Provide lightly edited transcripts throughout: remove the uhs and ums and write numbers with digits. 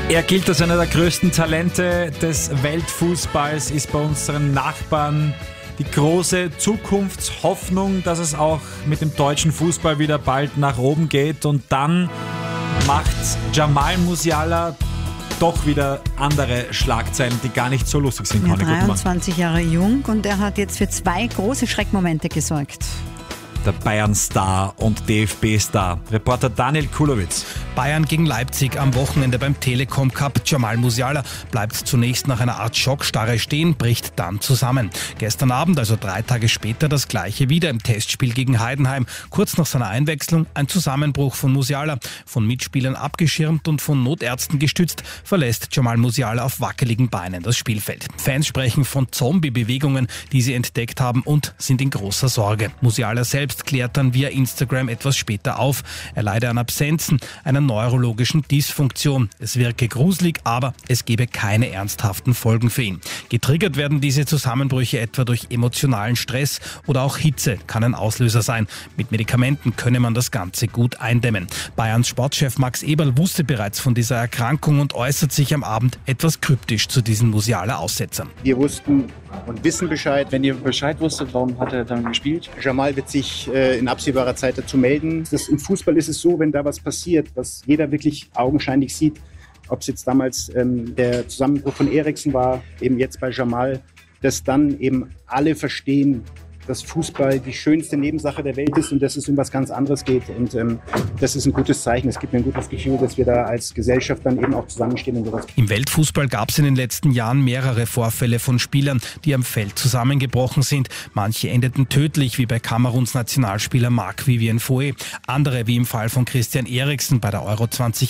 Er gilt als einer der größten Talente des Weltfußballs, ist bei unseren Nachbarn die große Zukunftshoffnung, dass es auch mit dem deutschen Fußball wieder bald nach oben geht. Und dann macht Jamal Musiala doch wieder andere Schlagzeilen, die gar nicht so lustig sind. Ja, 23 Jahre jung und er hat jetzt für 2 große Schreckmomente gesorgt. Der Bayern-Star und DFB-Star. Reporter Daniel Kulowitz. Bayern gegen Leipzig am Wochenende beim Telekom Cup. Jamal Musiala bleibt zunächst nach einer Art Schockstarre stehen, bricht dann zusammen. Gestern Abend, also 3 Tage später, das gleiche wieder im Testspiel gegen Heidenheim. Kurz nach seiner Einwechslung ein Zusammenbruch von Musiala. Von Mitspielern abgeschirmt und von Notärzten gestützt, verlässt Jamal Musiala auf wackeligen Beinen das Spielfeld. Fans sprechen von Zombie-Bewegungen, die sie entdeckt haben und sind in großer Sorge. Musiala selbst klärt dann via Instagram etwas später auf. Er leide an Absenzen, einer neurologischen Dysfunktion. Es wirke gruselig, aber es gebe keine ernsthaften Folgen für ihn. Getriggert werden diese Zusammenbrüche etwa durch emotionalen Stress oder auch Hitze kann ein Auslöser sein. Mit Medikamenten könne man das Ganze gut eindämmen. Bayerns Sportchef Max Eberl wusste bereits von dieser Erkrankung und äußert sich am Abend etwas kryptisch zu diesen Musiala-Aussetzern. Wir wussten und wissen Bescheid. Wenn ihr Bescheid wusstet, warum hat er dann gespielt? Jamal wird sich in absehbarer Zeit dazu melden. Im Fußball ist es so, wenn da was passiert, was jeder wirklich augenscheinlich sieht, ob es jetzt damals der Zusammenbruch von Eriksen war, eben jetzt bei Jamal, dass dann eben alle verstehen, dass Fußball die schönste Nebensache der Welt ist und dass es um was ganz anderes geht. Und das ist ein gutes Zeichen. Es gibt mir ein gutes Gefühl, dass wir da als Gesellschaft dann eben auch zusammenstehen und sowas. Im Weltfußball gab es in den letzten Jahren mehrere Vorfälle von Spielern, die am Feld zusammengebrochen sind. Manche endeten tödlich, wie bei Kameruns Nationalspieler Marc-Vivien Foé. Andere, wie im Fall von Christian Eriksen bei der Euro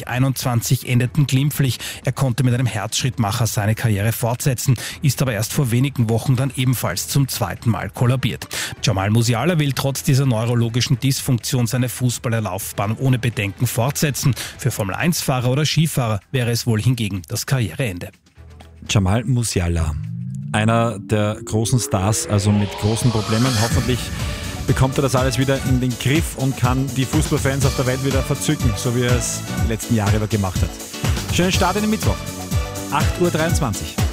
2021, endeten glimpflich. Er konnte mit einem Herzschrittmacher seine Karriere fortsetzen, ist aber erst vor wenigen Wochen dann ebenfalls zum 2. Mal kollabiert. Jamal Musiala will trotz dieser neurologischen Dysfunktion seine Fußballerlaufbahn ohne Bedenken fortsetzen. Für Formel-1-Fahrer oder Skifahrer wäre es wohl hingegen das Karriereende. Jamal Musiala, einer der großen Stars, also mit großen Problemen. Hoffentlich bekommt er das alles wieder in den Griff und kann die Fußballfans auf der Welt wieder verzücken, so wie er es die letzten Jahre gemacht hat. Schönen Start in den Mittwoch, 8:23 Uhr.